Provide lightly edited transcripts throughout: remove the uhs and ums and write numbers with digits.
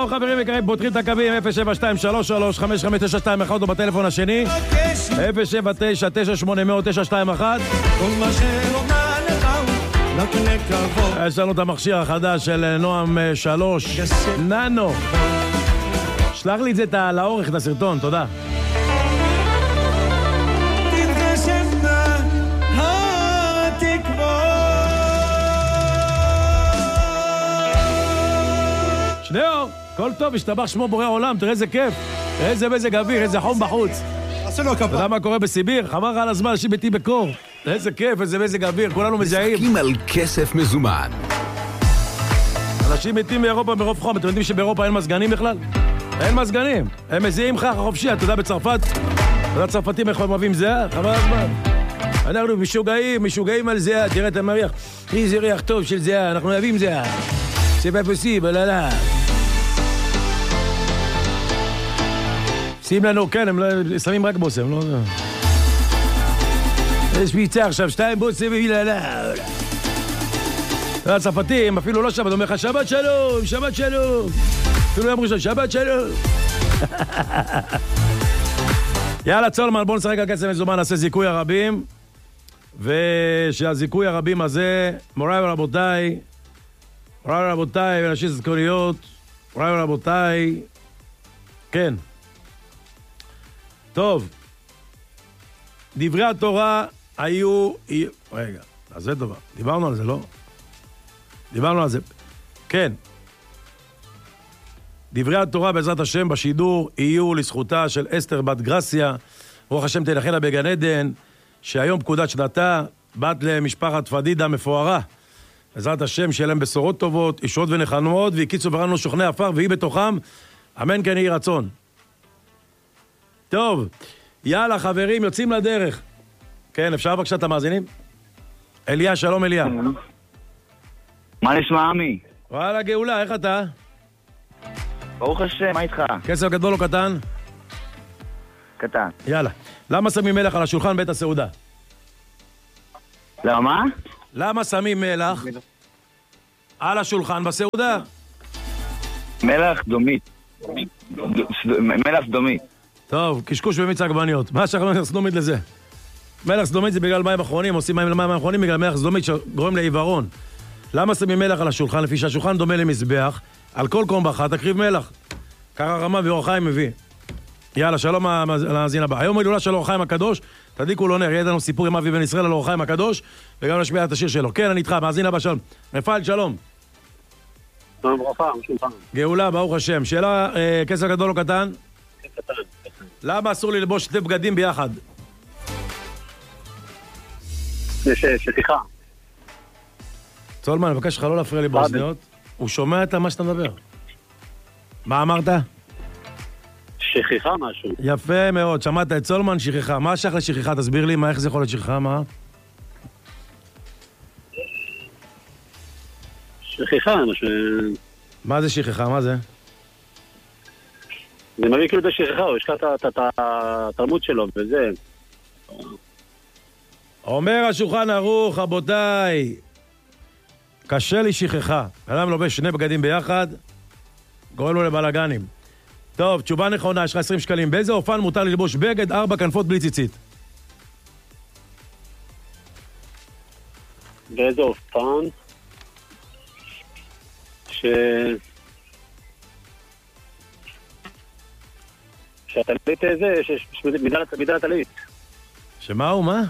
טוב, חברים יקרים, פותחים את הקווים 072-335-5921 או בטלפון השני 079-980-921. יש לנו את המכשיר החדש של נועם 3 ננו. שלח לי את זה לאורך, את הסרטון, תודה. שניאור, כל טוב, השתבח שמו בורא עולם, תראה איזה כיף, תראה איזה מזג אוויר, איזה חום בחוץ. אתה יודע מה קורה בסיביר? חמר על הזמן, אנשים מתים בקור. איזה כיף, איזה מזג אוויר, כולנו מזהים. משחקים על כסף מזומן. אנשים מתים באירופה מרוב חום, אתם יודעים שבאירופה אין מזגנים בכלל? אין מזגנים, הם מזיעים חך חופשי, אתה יודע בצרפת? אתה יודע צרפתים איך הם אוהבים זהה? חמר על הזמן. אנחנו משוגעים על זהה, תראה את המריח. איזה ריח טוב של זהה, אנחנו אוהבים זהה. זה pas possible, לא, לא. שים לנו, כן, הם לא, שמים רק בוסם, לא... יש פיצה עכשיו, 2 בוסם ויללה. הצרפתים, אפילו לא שבת, אומר לך, שבת שלום, שבת שלום. אפילו יום ראשון, שבת שלום. יאללה, צולמן, בואו נשחק על כסף מזומן, נעשה זיכוי הרבים. ושהזיכוי הרבים הזה, מוריי ורבותיי, ונשים זכוריות, מוריי ורבותיי, כן. טוב, דברי התורה היו... רגע, אז זה דבר. דיברנו על זה, לא? דיברנו על זה. כן. דברי התורה בעזרת השם בשידור יהיו לזכותה של אסתר בת גרסיה, רוח השם תנחי לה בגן עדן, שהיום פקודת שנתה, בת למשפחת פדידה מפוארה. בעזרת השם שיהיה להם בשורות טובות, ישועות ונחמות, והקיצו וראינו שוכני עפר, והיא בתוכם, אמן כן יהי רצון. טוב, יאללה חברים, יוצאים לדרך. כן, אפשר בבקשה את המאזינים? אליה, שלום אליה. מה נשמע עמי? וואלה גאולה, איך אתה? ברוך השם, מה איתך? כסף גדול או קטן? קטן. יאללה. למה שמים מלח על השולחן בית הסעודה? למה? למה שמים מלח על השולחן בסעודה? מלח דומית. מלח דומית. טוב, קשקוש במיץ עגבניות. מה שאנחנו מלח סדומית לזה? מלח סדומית זה בגלל מים אחרונים, עושים מים למים אחרונים בגלל מלח סדומית שגורם לעיוורון. למה שמים מלח על השולחן? לפי שהשולחן דומה למזבח, על כל קום ברכה תקריב מלח. ככה רמה ואור החיים מביא. יאללה, שלום למאזין הבא. היום הילולה של אור החיים הקדוש, תדליקו לו נר, יהיה לנו סיפור עם אבי בן ישראל על אור החיים הקדוש, וגם נשמיע את השיר שלו. כן, אני איתך, מאזין הבא, שלום. רפאל, שלום. שלום ברכה, שלום. גאולה, ברוך השם. שאלה, כסף גדול או קטן? קטן. למה אסור לי ללבוש 2 בגדים ביחד? שתיכה. צולמן, אני מבקש לך לא להפריע לי באוזניות. הוא שומע את מה שאתה מדבר. מה אמרת? שכחה משהו. יפה מאוד, שמעת את צולמן, שכחה. מה שייך לשכחה? תסביר לי, איך זה יכול להיות שכחה, מה? שכחה, מה זה שכחה? מה זה? זה מביא כאילו את השכחה, הוא השכח את התרבות שלו, וזה... אומר השולחן ערוך, רבותיי, קשה לי שכחה. אדם לובש 2 בגדים ביחד, גורם לו לבלגנים. טוב, תשובה נכונה, יש לך 20 שקלים. באיזה אופן מותר ללבוש בגד 4 כנפות בלי ציצית? באיזה אופן? שהטלית זה, מידה לטלית. שמה הוא, מה?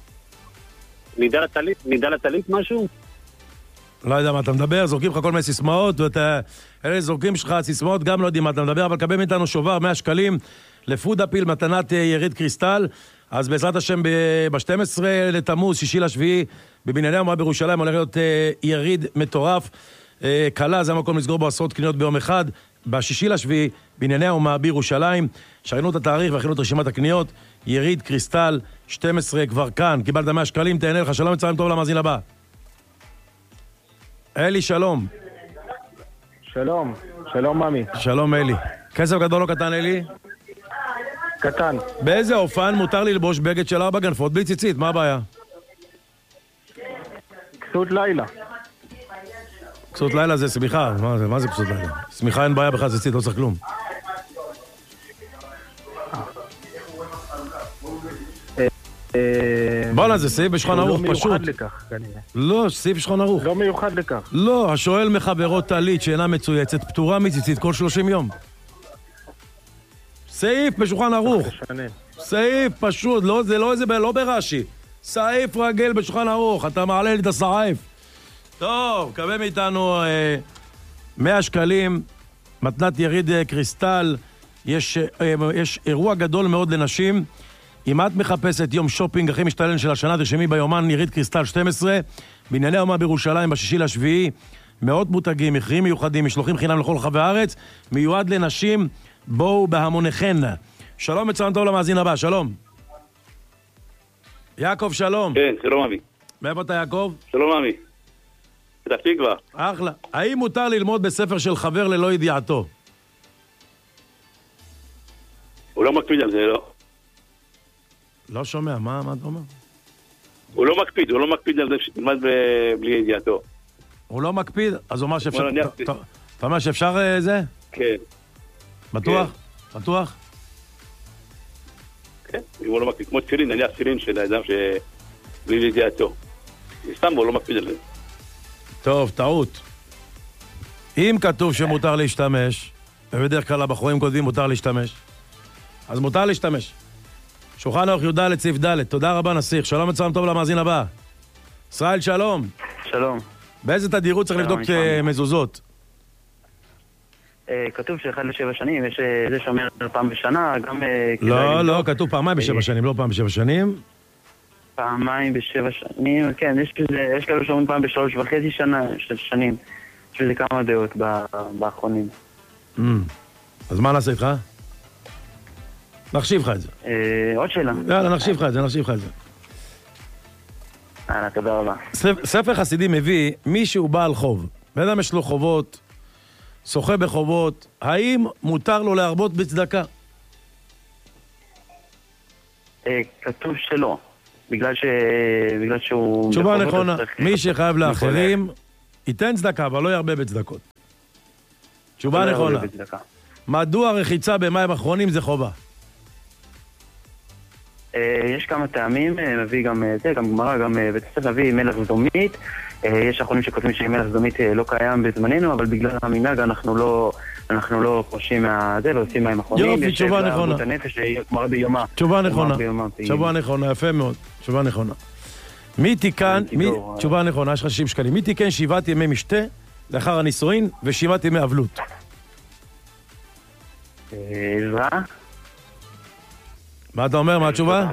מידה לטלית משהו? לא יודע מה אתה מדבר, זורקים לך כל מיני סיסמאות, אלה זורקים שלך סיסמאות, גם לא יודעים מה אתה מדבר, אבל קבל מאיתנו שובר 100 שקלים לפוד אפיל, מתנת יריד קריסטל. אז בעזרת השם ב-12 לתמוז, 6 לשביעי, בבנייני האומה בירושלים, הולך להיות יריד מטורף. קלה, זה המקום לסגור בו עשרות קניות ביום אחד. ב6 לשביעי, בנייני האומה בירושלים, שריינו את התאריך והכינו את רשימת הקניות. יריד קריסטל, 12 כבר כאן. קיבלת 100 שקלים, תהנה לך. שלום וצהריים טוב למאזין הבא. אלי, שלום. שלום, שלום ממי. שלום אלי. כסף גדול או קטן אלי? קטן. באיזה אופן מותר ללבוש בגד של 4 כנפות בלי ציצית? מה הבעיה? כסות לילה. קצות לילה זה סמיכה, מה זה קצות לילה? סמיכה אין בעיה בכלל, זה ציט, לא צריך כלום. בוא'נה, זה סעיף בשולחן ערוך פשוט. לא מיוחד לכך, כנראה. לא, סעיף בשולחן ערוך. לא מיוחד לכך. לא, השואל מחברו טלית שאינה מצויצת, פטורה מציצית כל 30 יום. סעיף בשולחן ערוך. סעיף פשוט, לא, זה לא איזה, לא ברש"י. סעיף רגל בשולחן ערוך, אתה מעלה לי את הסעיף. טוב, קבל מאיתנו 100 שקלים, מתנת יריד קריסטל. יש אירוע גדול מאוד לנשים. אם את מחפשת יום שופינג הכי משתלם של השנה, תרשמי ביומן יריד קריסטל 12, בענייני אומה בירושלים ב6 ליולי, מאות מותגים, מחירים מיוחדים, משלוחים חינם לכל רחבי הארץ, מיועד לנשים, בואו בהמוניכן. שלום וצהריים טוב למאזין הבא, שלום. יעקב, שלום. כן, שלום עמי. מאיפה אתה יעקב? שלום עמי. פתח תקווה. אחלה. האם מותר ללמוד בספר של חבר ללא ידיעתו? הוא לא מקפיד על זה, לא. לא שומע, מה אתה אומר? הוא לא מקפיד על זה שתלמד בלי ידיעתו. הוא לא מקפיד? אז הוא אומר שאפשר... וואלה, אתה אומר שאפשר זה? כן. בטוח? בטוח? כן, אם הוא לא מקפיד, כמו תפילין, נניח תפילין של האדם שבלי ידיעתו. סתם הוא לא מקפיד על זה. טוב, טעות. אם כתוב שמותר להשתמש, ובדרך כלל הבחורים כותבים מותר להשתמש, אז מותר להשתמש. שולחן ערוך י"ד סעיף ד'. תודה רבה נסיך. שלום וצהריים טוב למאזין הבא. ישראל, שלום. שלום. באיזה תדירות צריך לבדוק מזוזות? כתוב שאחד ל7 שנים, יש זה שאומר פעם בשנה, גם... לא, כתוב פעמיים ב7 שנים, לא פעם ב7 שנים. פעמיים ב7 שנים, כן, יש כאלה שאומרים פעם ב3.5 שנים. יש בזה כמה דעות באחרונים. אז מה נעשה איתך? נחשיב לך את זה. עוד שאלה. יאללה, נחשיב לך את זה. תודה רבה. ספר חסידי מביא מישהו בעל חוב. בן אדם יש לו חובות, שוחה בחובות, האם מותר לו להרבות בצדקה? כתוב שלא. בגלל שהוא... תשובה נכונה. מי שחייב לאחרים, ייתן צדקה, אבל לא ירבה בצדקות. תשובה נכונה. מדוע רחיצה במים אחרונים זה חובה? יש כמה טעמים, מביא גם זה, גם גמרא, גם בית הספר מביא מלח זדומית. יש אחרונים שכותבים שמלח זדומית לא קיים בזמננו, אבל בגלל המנהג אנחנו לא חושים מהזה, לא עושים מים אחרונים. יופי, תשובה נכונה. יש הנפש, גמרא ביומה. תשובה נכונה, יפה מאוד. תשובה נכונה. תשובה נכונה, יש לך 60 שקלים. מי תיקן 7 ימי משתה לאחר הנישואין ו7 ימי אבלות? עזרא? מה אתה אומר? מה התשובה?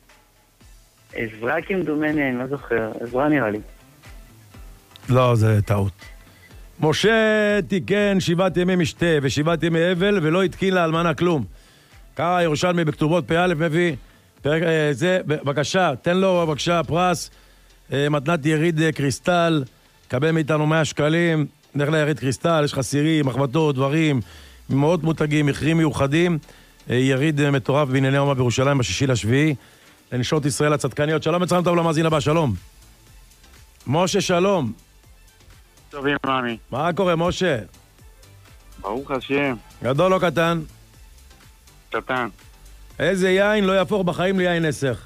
עזרא כמדומני, אני לא זוכר. עזרא נראה לי. לא, זה טעות. משה תיקן 7 ימי משתה ו7 ימי אבל ולא התקין לאלמנה כלום. קרא ירושלמי בכתובות פ"א מביא פרק זה, בבקשה, תן לו בבקשה פרס, מתנת יריד קריסטל, קבל מאיתנו 100 שקלים, נלך ליריד קריסטל, יש לך סירים, מחבטות, דברים, מאות מותגים, מחירים מיוחדים, יריד מטורף בענייני אומה בירושלים ב6 ליולי, לנשות ישראל הצדקניות. שלום וצהריים טוב למאזין הבא, שלום. משה, שלום. טובים, מאמי. מה קורה, משה? ברוך השם. גדול או קטן? קטן. איזה יין לא יהפוך בחיים ליין נסך?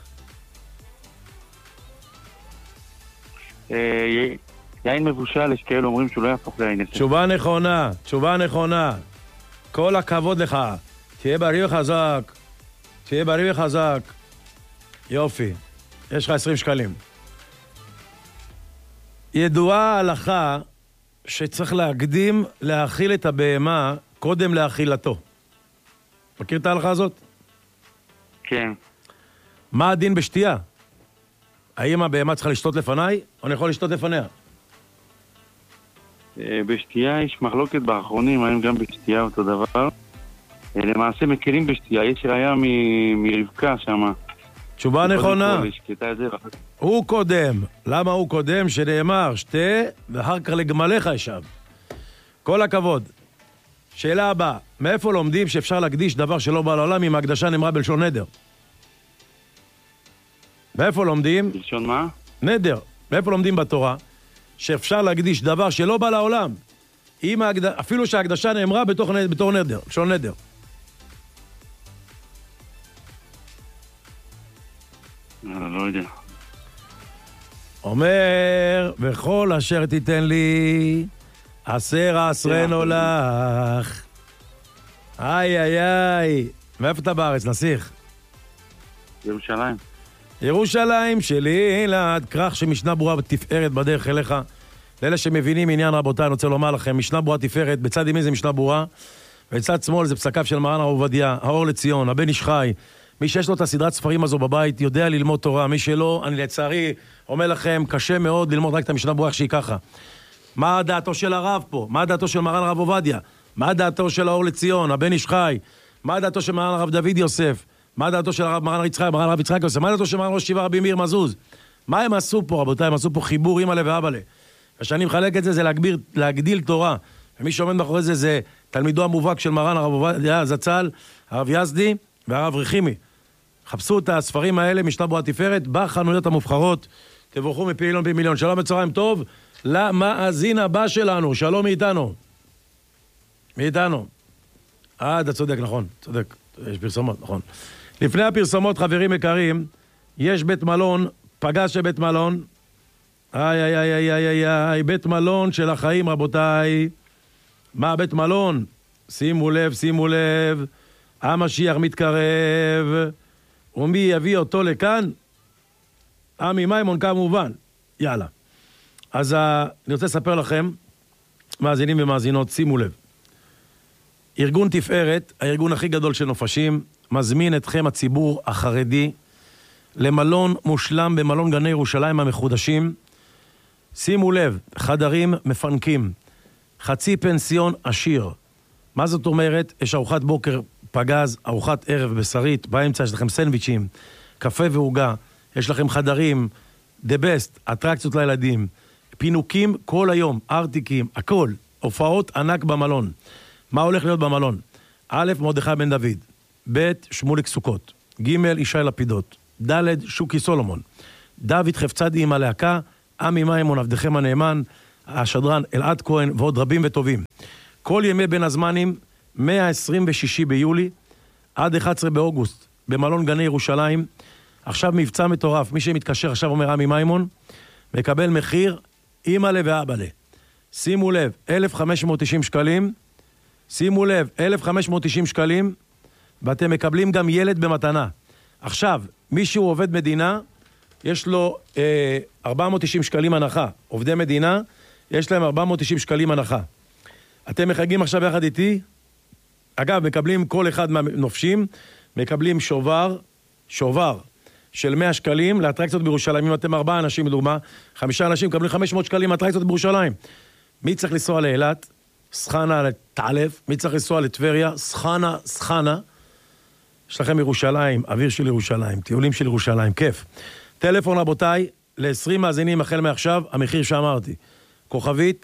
יין מבושל, יש כאלה אומרים שהוא לא יהפוך ליין נסך. תשובה נכונה. כל הכבוד לך. תהיה בריא וחזק. יופי. יש לך 20 שקלים. ידועה ההלכה שצריך להקדים להאכיל את הבהמה קודם להאכילתו. מכיר את ההלכה הזאת? כן. מה הדין בשתייה? האם הבהמה צריכה לשתות לפניי, או אני יכול לשתות לפניה? בשתייה יש מחלוקת באחרונים, האם גם בשתייה אותו דבר. למעשה מכירים בשתייה, יש ראיה מרבקה שמה. תשובה נכונה. הוא קודם. למה הוא קודם? שנאמר, שתה, ואחר כך לגמליך ישב. כל הכבוד. שאלה הבאה, מאיפה לומדים שאפשר להקדיש דבר שלא בא לעולם אם ההקדשה נאמרה בלשון נדר? מאיפה לומדים? בלשון מה? נדר. מאיפה לומדים בתורה שאפשר להקדיש דבר שלא בא לעולם, אפילו שההקדשה נאמרה בתור נדר, לשון נדר. לא יודע. אומר, וכל אשר תיתן לי, עשר אסרנו לך. איי. מאיפה אתה בארץ, נסיך? ירושלים. ירושלים שלי, לעד כרך שמשנה ברורה בתפארת בדרך אליך. לאלה שמבינים עניין רבותיי, אני רוצה לומר לכם, משנה ברורה תפארת, בצד ימין זה משנה ברורה, ובצד שמאל זה פסקיו של מרן הרב עובדיה, האור לציון, הבן איש חי. מי שיש לו את הסדרת ספרים הזו בבית, יודע ללמוד תורה. מי שלא, אני לצערי אומר לכם, קשה מאוד ללמוד רק את המשנה ברורה שהיא ככה. מה דעתו של הרב פה? מה דעתו של מרן הרב עובדיה? מה דעתו של האור לציון, הבן איש חי? מה דעתו של מרן הרב דוד יוסף? מה דעתו של הרב מרן הרב יצחק יוסף? מה דעתו של מרן ראש ישיבה רבי מאיר מזוז? מה הם עשו פה, רבותיי? הם עשו פה חיבור אמא לב ואבא לב. כשאני מחלק את זה, זה להגדיל תורה. ומי שעומד מאחורי זה, זה תלמידו המובהק של מרן הרב עובדיה זצ"ל, הרב יזדי והרב רחימי. חפשו את הספרים האלה, משנה ברורה תפארת, בחנויות המובחרות. תבורכו מפעילון פי מיליון. שלום וצהריים טוב למאזין הבא שלנו. שלום מאיתנו. אתה צודק, נכון. צודק. יש פרסומות, נכון. לפני הפרסומות, חברים יקרים, יש בית מלון, פגש של בית מלון. בית מלון של החיים, רבותיי. מה בית מלון? שימו לב. המשיח מתקרב. ומי יביא אותו לכאן? עמי מימון כמובן. יאללה. אז אני רוצה לספר לכם, מאזינים ומאזינות, שימו לב. ארגון תפארת, הארגון הכי גדול של נופשים, מזמין אתכם הציבור החרדי למלון מושלם במלון גני ירושלים המחודשים. שימו לב, חדרים מפנקים, חצי פנסיון עשיר. מה זאת אומרת? יש ארוחת בוקר פגז, ארוחת ערב בשרית, באמצע יש לכם סנדוויצ'ים, קפה ועוגה, יש לכם חדרים, the best, אטרקציות לילדים, פינוקים כל היום, ארטיקים, הכל, הופעות ענק במלון. מה הולך להיות במלון? א', מרדכי בן דוד, ב', שמוליק סוכות, ג', ישי לפידות, ד', שוקי סולומון, דוד חפצדי עם הלהקה, עמי מימון, עבדכם הנאמן, השדרן אלעד כהן ועוד רבים וטובים. כל ימי בין הזמנים, 126 ביולי עד 11 באוגוסט, במלון גני ירושלים. עכשיו מבצע מטורף, מי שמתקשר עכשיו אומר עמי מימון, מקבל מחיר אמא לב ואבא לב. שימו לב, 1,590 שקלים, שימו לב, 1,590 שקלים, ואתם מקבלים גם ילד במתנה. עכשיו, מישהו עובד מדינה, יש לו 490 שקלים הנחה. עובדי מדינה, יש להם 490 שקלים הנחה. אתם מחגים עכשיו יחד איתי, אגב, מקבלים כל אחד מהנופשים, מקבלים שובר של 100 שקלים לאטרקציות בירושלים. אם אתם 4 אנשים, לדוגמה, 5 אנשים, מקבלים 500 שקלים לאטרקציות בירושלים. מי צריך לנסוע לאילת? סחנה לתעלף. מי צריך לנסוע לטבריה? סחנה. יש לכם ירושלים, אוויר של ירושלים, טיולים של ירושלים, כיף. טלפון רבותיי, ל-20 מאזינים החל מעכשיו, המחיר שאמרתי. כוכבית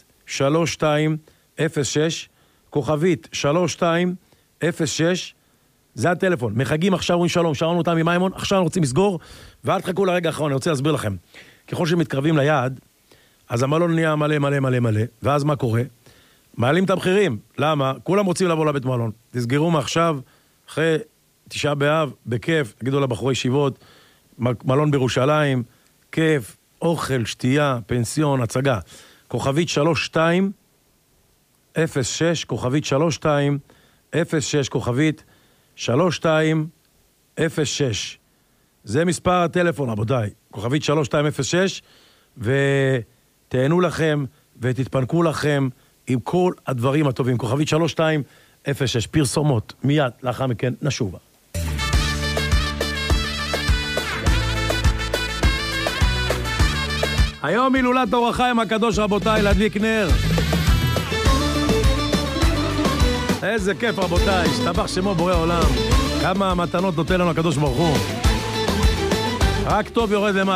3206, כוכבית 3206, זה הטלפון. מחגים עכשיו, אומרים שלום, שרנו אותם עם מימון, עכשיו אנחנו רוצים לסגור, ואל תחכו לרגע האחרון, אני רוצה להסביר לכם. ככל שמתקרבים ליעד, אז המלון נהיה מלא, ואז מה קורה? מעלים את המחירים. למה? כולם רוצים לבוא לבית מלון. תסגרו מעכשיו, אחרי 9 באב, בכיף, תגידו לבחורי ישיבות, מלון בירושלים, כיף, אוכל, שתייה, פנסיון, הצגה. כוכבית 3206, כוכבית 3206, כוכבית 3206. זה מספר הטלפון, רבותיי. כוכבית 3206, ותהנו לכם ותתפנקו לכם עם כל הדברים הטובים. כוכבית 3206, פרסומות. מיד לאחר מכן נשובה. היום הילולת אור החיים הקדוש, רבותיי, להדליק נר. איזה כיף, רבותיי, השתבח שמו בורא עולם. כמה מתנות נותן לנו הקדוש ברוך הוא. רק טוב יורד למעלה.